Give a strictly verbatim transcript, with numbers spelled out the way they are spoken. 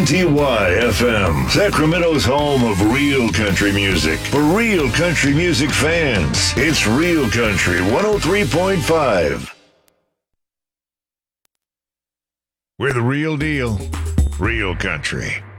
T Y F M, Sacramento's home of real country music. For real country music fans, it's Real Country one oh three point five. We're the real deal. Real country.